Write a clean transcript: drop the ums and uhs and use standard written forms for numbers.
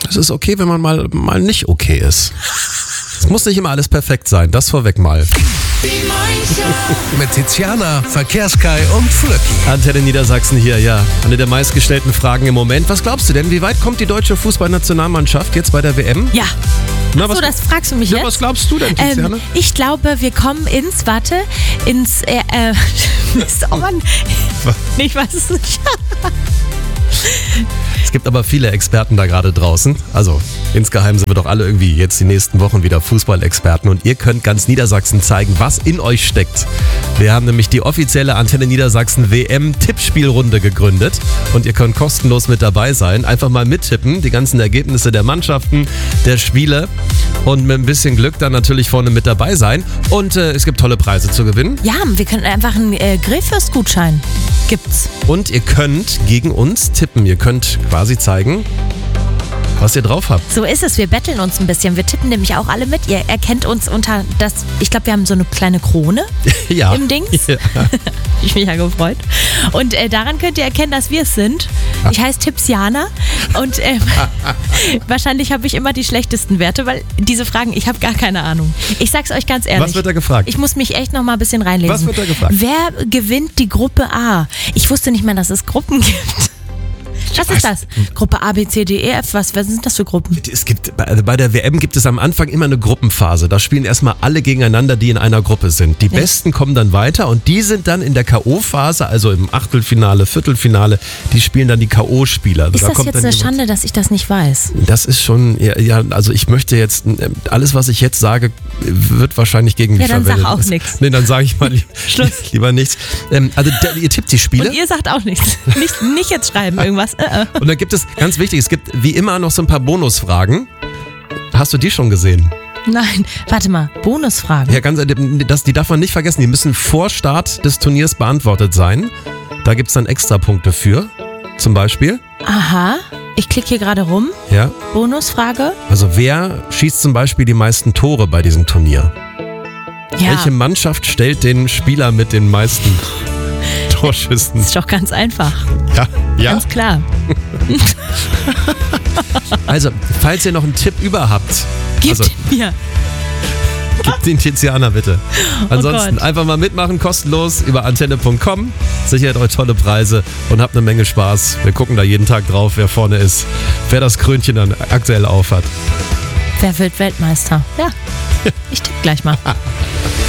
Es ist okay, wenn man mal nicht okay ist. Es muss nicht immer alles perfekt sein, das vorweg mal. Mit Tiziana, Verkehrskai und Flöcki. Antenne Niedersachsen hier, ja. Eine der meistgestellten Fragen im Moment. Was glaubst du denn, wie weit kommt die deutsche Fußballnationalmannschaft jetzt bei der WM? Ja. Na, Achso, das fragst du mich ja, jetzt? was glaubst du denn, Tiziana? Ich glaube, wir kommen ins oh Mann. Ich weiß es nicht. Es gibt aber viele Experten da gerade draußen. Also insgeheim sind wir doch alle irgendwie jetzt die nächsten Wochen wieder Fußballexperten und ihr könnt ganz Niedersachsen zeigen, was in euch steckt. Wir haben nämlich die offizielle Antenne Niedersachsen WM-Tippspielrunde gegründet und ihr könnt kostenlos mit dabei sein. Einfach mal mittippen, die ganzen Ergebnisse der Mannschaften, der Spiele und mit ein bisschen Glück dann natürlich vorne mit dabei sein. Und es gibt tolle Preise zu gewinnen. Ja, wir können einfach einen Grillfürst-Gutschein. Gibt's. Und ihr könnt gegen uns tippen. Ihr könnt quasi zeigen, was ihr drauf habt. So ist es, wir betteln uns ein bisschen. Wir tippen nämlich auch alle mit. Ihr erkennt uns unter das, ich glaube, wir haben so eine kleine Krone Ja. im Dings. Ja. Ich bin ja gefreut. Und daran könnt ihr erkennen, dass wir es sind. Ich heiße Tipsiana und wahrscheinlich habe ich immer die schlechtesten Werte, weil diese Fragen, ich habe gar keine Ahnung. Ich sag's euch ganz ehrlich. Was wird da gefragt? Ich muss mich echt noch mal ein bisschen reinlesen. Was wird da gefragt? Wer gewinnt die Gruppe A? Ich wusste nicht mal, dass es Gruppen gibt. Was ist das? Gruppe A, B, C, D, E, F, was sind das für Gruppen? Es gibt, bei der WM gibt es am Anfang immer eine Gruppenphase. Da spielen erstmal alle gegeneinander, die in einer Gruppe sind. Die Besten kommen dann weiter und die sind dann in der K.O.-Phase, also im Achtelfinale, Viertelfinale, die spielen dann die K.O.-Spieler. Ist das jetzt eine Schande, dass ich das nicht weiß? Das ist schon, ja, also ich möchte jetzt, alles was ich jetzt sage, wird wahrscheinlich gegen mich verwendet. Ja, dann sag auch nichts. Nee, dann sage ich mal lieber nichts. Also ihr tippt die Spiele. Und ihr sagt auch nichts. Nicht jetzt schreiben irgendwas. Und dann gibt es, ganz wichtig, es gibt wie immer noch so ein paar Bonusfragen. Hast du die schon gesehen? Nein, warte mal, Bonusfragen. Ja, die darf man nicht vergessen. Die müssen vor Start des Turniers beantwortet sein. Da gibt es dann Extrapunkte für, zum Beispiel. Aha, ich klicke hier gerade rum. Ja. Bonusfrage. Also wer schießt zum Beispiel die meisten Tore bei diesem Turnier? Ja. Welche Mannschaft stellt den Spieler mit den meisten Torschüssen? Ist doch ganz einfach. Ja. Ganz klar. Also, falls ihr noch einen Tipp über habt, Gebt mir. gebt den Tiziana bitte. Ansonsten Gott. einfach mal mitmachen, kostenlos über antenne.com. Sichert euch tolle Preise und habt eine Menge Spaß. Wir gucken da jeden Tag drauf, wer vorne ist, wer das Krönchen dann aktuell aufhat. Wer wird Weltmeister? Ja, ich tippe gleich mal.